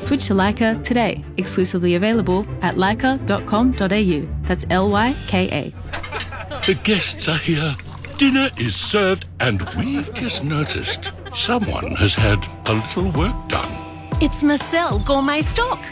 Switch to Leica today. Exclusively available at leica.com.au. That's LYKA. The guests are here. Dinner is served, and we've just noticed someone has had a little work done. It's Marcel Gourmet Stock.